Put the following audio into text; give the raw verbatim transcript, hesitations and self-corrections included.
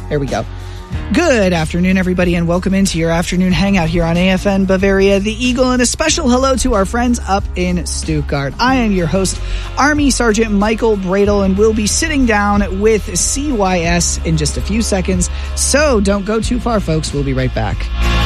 There we go. Good afternoon, everybody, and welcome into your afternoon hangout here on A F N Bavaria, the Eagle, and a special hello to our friends up in Stuttgart. I am your host, Army Sergeant Michael Bradle, and we'll be sitting down with C Y S in just a few seconds, so don't go too far, folks. We'll be right back.